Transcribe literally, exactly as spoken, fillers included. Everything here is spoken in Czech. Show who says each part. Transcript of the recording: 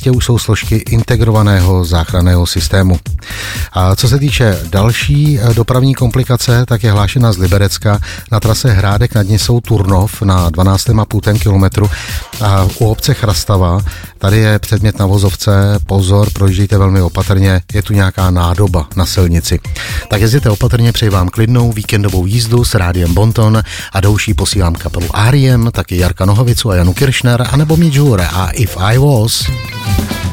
Speaker 1: místě už jsou složky integrovaného záchranného systému. A co se týče další dopravní komplikace, tak je hlášena z Liberecka na trase Hrádek nad Nisou Turnov na dvanáct celá pět kilometru a u obce Chrastava. Tady je předmět na vozovce, pozor, projíždějte velmi opatrně, je tu nějaká nádoba na silnici. Tak jezděte opatrně, přeji vám klidnou víkendovou jízdu s rádiem Bonton a douší posílám kapelu R E M, taky Jarka Nohavicu a Janu Kiršner, anebo Midge Hure a If I Was.